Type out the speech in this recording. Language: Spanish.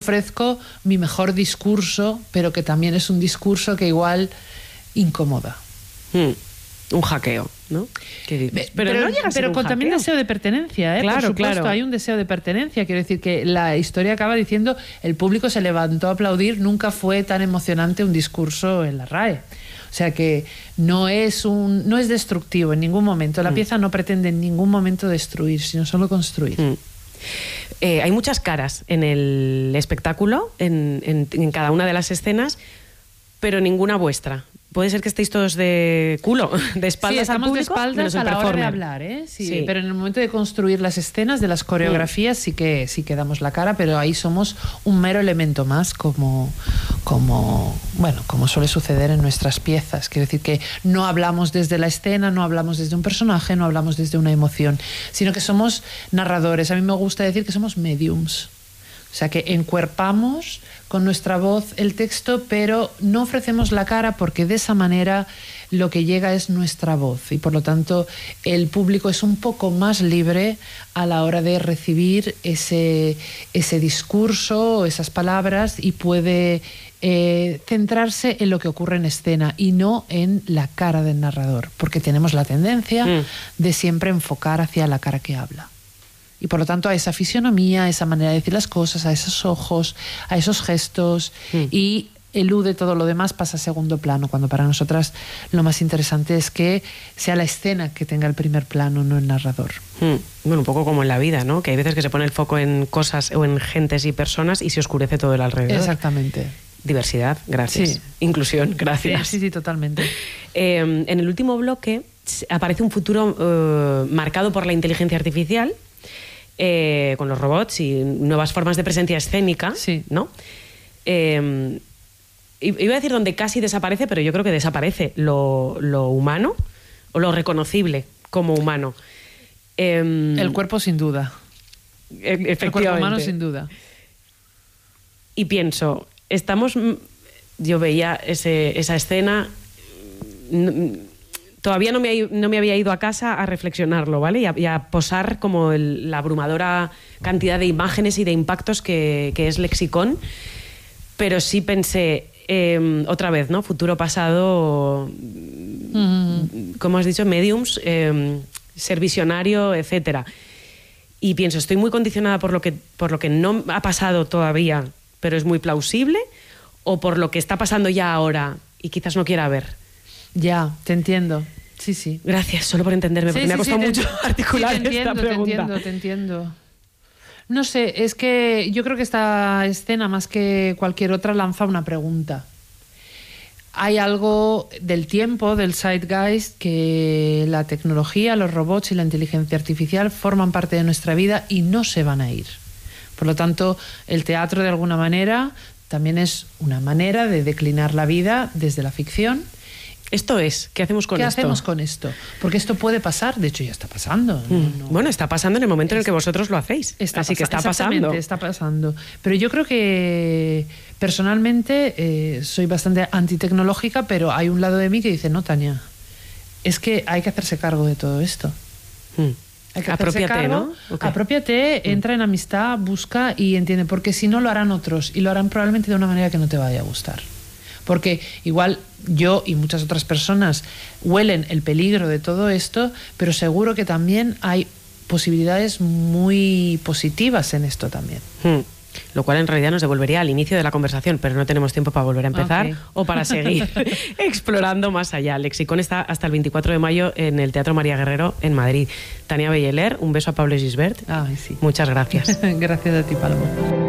ofrezco mi mejor discurso, pero que también es un discurso que igual incomoda. Un hackeo, ¿no? Pero no llega a ser un con también hackeo. deseo de pertenencia, ¿eh? Claro, por supuesto, claro. hay un deseo de pertenencia. Quiero decir que la historia acaba diciendo el público se levantó a aplaudir, nunca fue tan emocionante un discurso en la RAE. O sea que no es destructivo en ningún momento. La pieza no pretende en ningún momento destruir, sino solo construir. Hay muchas caras en el espectáculo, en cada una de las escenas, pero ninguna vuestra. Puede ser que estéis todos de culo, de espaldas al público, de espaldas menos el a la hora de performer. hablar, ¿eh? Sí. Pero en el momento de construir las escenas, de las coreografías, sí que damos la cara, pero ahí somos un mero elemento más, como suele suceder en nuestras piezas. Quiero decir que no hablamos desde la escena, no hablamos desde un personaje, no hablamos desde una emoción, sino que somos narradores. A mí me gusta decir que somos mediums. O sea, que encuerpamos con nuestra voz el texto, pero no ofrecemos la cara porque de esa manera lo que llega es nuestra voz y por lo tanto el público es un poco más libre a la hora de recibir ese discurso, esas palabras y puede centrarse en lo que ocurre en escena y no en la cara del narrador, porque tenemos la tendencia de siempre enfocar hacia la cara que habla. Y por lo tanto a esa fisionomía, a esa manera de decir las cosas, a esos ojos, a esos gestos y elude todo lo demás, pasa a segundo plano, cuando para nosotras lo más interesante es que sea la escena que tenga el primer plano, no el narrador. Bueno, un poco como en la vida, ¿no? Que hay veces que se pone el foco en cosas o en gentes y personas y se oscurece todo el alrededor. Exactamente. Diversidad, gracias. Sí. Inclusión, gracias. Sí, totalmente. En el último bloque aparece un futuro marcado por la inteligencia artificial, con los robots y nuevas formas de presencia escénica, ¿no? Iba a decir donde casi desaparece, pero yo creo que desaparece lo humano o lo reconocible como humano. El cuerpo sin duda. Efectivamente. El cuerpo humano sin duda. Y pienso, yo veía esa escena, todavía no me había ido a casa a reflexionarlo, ¿vale? Y a posar como la abrumadora cantidad de imágenes y de impactos que es Lexicon, pero sí pensé, otra vez, ¿no? Futuro, pasado, como has dicho, mediums, ser visionario, etcétera. Y pienso, estoy muy condicionada por lo que no ha pasado todavía, pero es muy plausible, o por lo que está pasando ya ahora y quizás no quiera ver. Ya, te entiendo. Sí. Gracias, solo por entenderme, porque me ha costado mucho articular esta pregunta. Te entiendo. No sé, es que yo creo que esta escena, más que cualquier otra, lanza una pregunta. Hay algo del tiempo, del zeitgeist, que la tecnología, los robots y la inteligencia artificial forman parte de nuestra vida y no se van a ir. Por lo tanto, el teatro, de alguna manera, también es una manera de declinar la vida desde la ficción. Esto es, ¿qué hacemos con esto? ¿Qué hacemos con esto? Porque esto puede pasar, de hecho ya está pasando. Bueno, está pasando en el momento en el que vosotros lo hacéis. Así que está pasando. Está pasando. Pero yo creo que personalmente soy bastante antitecnológica, pero hay un lado de mí que dice, no, Tania, es que hay que hacerse cargo de todo esto. Hay que hacerse cargo, ¿no? Okay. Apropiate, entra en amistad, busca y entiende, porque si no lo harán otros y lo harán probablemente de una manera que no te vaya a gustar. Porque igual yo y muchas otras personas huelen el peligro de todo esto, pero seguro que también hay posibilidades muy positivas en esto también. Lo cual en realidad nos devolvería al inicio de la conversación, pero no tenemos tiempo para volver a empezar o para seguir explorando más allá. Lexicon está hasta el 24 de mayo en el Teatro María Guerrero en Madrid. Tania Belleler, un beso a Pablo Gisbert. Ay, sí. Muchas gracias. Gracias a ti, Paloma.